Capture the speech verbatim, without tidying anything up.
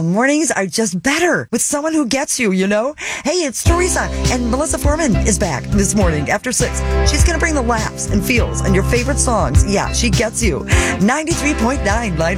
mornings are just better with someone who gets you, you know? Hey, it's Teresa, and Melissa Foreman is back this morning after six. She's going to bring the laughs and feels and your favorite songs. Yeah, she gets you. ninety-three point nine Light